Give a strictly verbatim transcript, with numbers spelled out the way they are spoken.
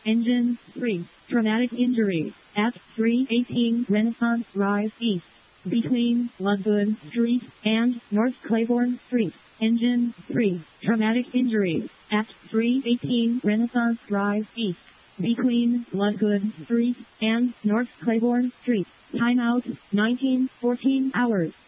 Engine three. Traumatic injury. At three eighteen Renaissance Drive East. Between Ludgood Street and North Claiborne Street. Engine three. Traumatic injury. At three eighteen Renaissance Drive East. Between Ludgood Street and North Claiborne Street. Timeout nineteen fourteen hours.